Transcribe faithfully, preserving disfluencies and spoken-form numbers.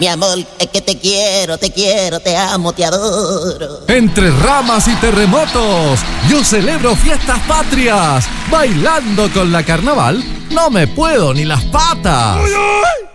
Mi amor, es que te quiero, te quiero, te amo, te adoro. Entre ramas y terremotos, yo celebro fiestas patrias. Bailando con la carnaval, no me puedo ni las patas. ¡Uy, uy!